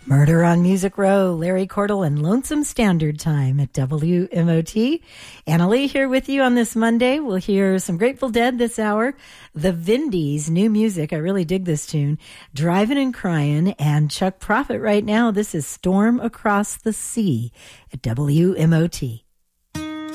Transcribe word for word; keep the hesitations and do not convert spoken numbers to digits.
Murder on Music Row, Larry Cordell and Lonesome Standard Time at W M O T. Anna Lee here with you on this Monday. We'll hear some Grateful Dead this hour. The Vindies, new music. I really dig this tune. Driving and Crying, and Chuck Prophet right now. This is Storm Across the Sea at W M O T.